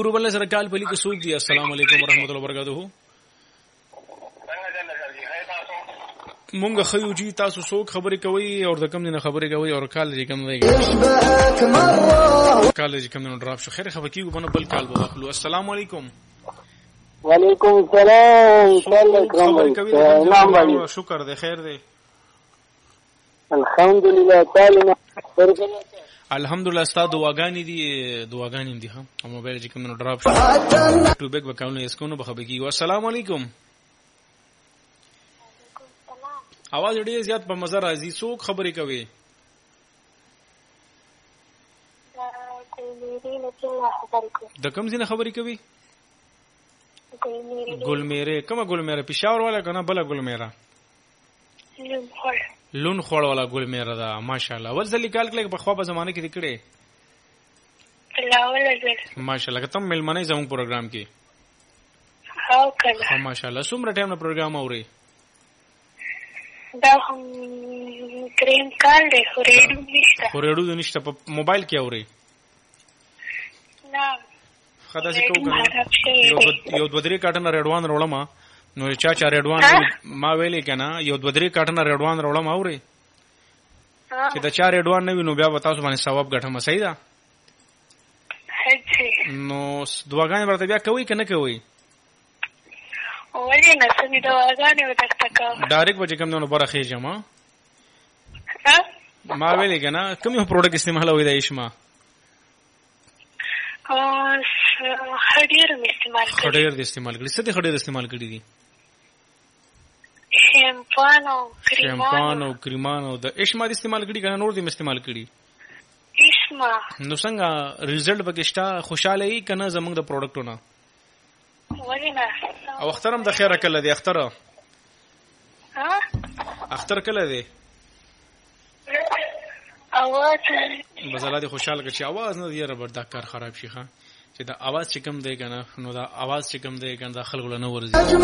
ګورو بل سره کال پلی کې سوق دی. السلام علیکم ورحمۃ اللہ وبرکاتہ. مونږ خیو جی تاسو څوک خبرې کوي او د کوم نه خبرې کوي او کال دې کوم دی کال دې کوم نه ډراپ شو. خیر خبر کیږي بنه بل کال وخلو. السلام علیکم. وعلیکم السلام. خبرې کوي شکر دې خیر دې الحمدلله تعالی الحمدلله. استاد دعاګانې دي ها موبایل چې کوم نه ډراپ شو ټو بیک وکاونه اسکونو به خبرې کیږي. السلام علیکم. आवाज ډېر زیات په مزه راځي. څوک خبرې کوي؟ د کوم ځای نه خبرې کوي؟ ګلمیره. کومه ګلمیره؟ پېښور والا کنه بل ګلمیره؟ لون خوړ والا ګلمیره ده. ماشاءالله. ول ځلې کال کله په خوا په زمانه کې دکړې ماشاءالله. کتم ملمنه زموږ پروګرام کې او کنه ماشاءالله. څومره ټایم نه پروګرام اوري؟ دا هم کریم کال دی خو ریډیو نشته په موبایل کې اوري نه. خدا سي کو یو دو درې کاټن ریډوان رولم نو چا ریډوان ما ویلې کنه یو دو درې کاټن ریډوان رولم اوري چې دا چا ریډوان نه وینو بیا تاسو باندې ثواب ګټم. صحیح ده. نو دعاګانې ورته بیا کوي کنه کوي؟ ولې نه سمې دعاګانې ورته کوم ډایرکټ به کوم نو برخه جما ما ویلې کنه کوم یو پروډکټ استعمالوي د ایشما خډیر استعمال کړی. خډیر استعمال کړی. څه دې خډیر استعمال کړی دي؟ شیمپانو کریمانو د ایشما دې استعمال کړی کنه نور دې استعمال کړی؟ ایشما. نو څنګه ریزلټ بګشتا خوشاله ای کنه زمونږ د پروډکټونو؟ ولینه او اخترم د خیره کله دی اختر اختر کله دی؟ اواز بزاله دي خوشاله کې چې आवाज نه دی ربر دا کار خراب شي ښا چې دا आवाज چې کم دی کنه نو دا आवाज چې کم دی کنه د خلکو نه ورزي.